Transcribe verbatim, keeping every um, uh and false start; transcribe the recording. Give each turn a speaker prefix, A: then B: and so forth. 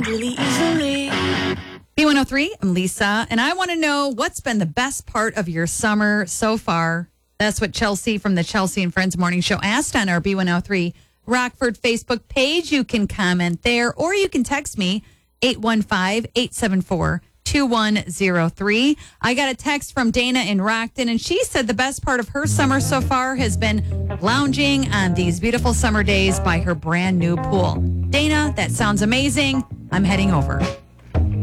A: really easily.
B: B one oh three, I'm Lisa, and I want to know what's been the best part of your summer so far. That's what Chelsea from the Chelsea and Friends Morning Show asked on our B one oh three Rockford Facebook page. You can comment there, or you can text me, eight one five, eight seven four, two one zero three. I got a text from Dana in Rockton, and she said the best part of her summer so far has been lounging on these beautiful summer days by her brand new pool. Dana, that sounds amazing. I'm heading over.